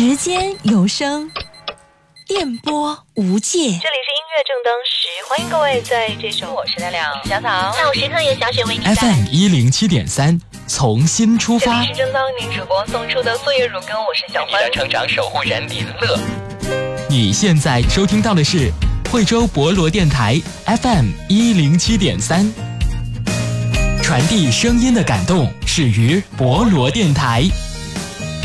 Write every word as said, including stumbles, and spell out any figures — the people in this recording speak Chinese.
时间有声，电波无界。这里是音乐正当时，欢迎各位在这首我是亮亮小草下午时刻由小雪为你带 F M 一零七点三，从新出发。 这里是正当您主播送出的岁月如歌，我是小欢， 成长守护人林乐。 你现在收听到的是惠州博罗电台 F M 一零七点三，传递声音的感动，始于博罗电台。